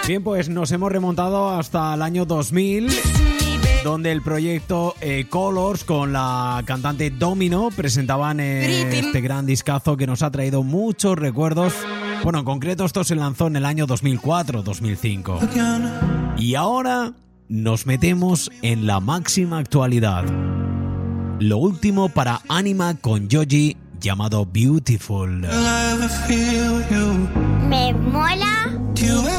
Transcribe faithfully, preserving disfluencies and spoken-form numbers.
Bien, pues nos hemos remontado hasta el año dos mil, donde el proyecto eh, Colors con la cantante Domino presentaban eh, este gran discazo que nos ha traído muchos recuerdos. Bueno, en concreto esto se lanzó en el año dos mil cuatro dos mil cinco. Y ahora nos metemos en la máxima actualidad. Lo último para Anima con Joji, llamado Beautiful. Me mola.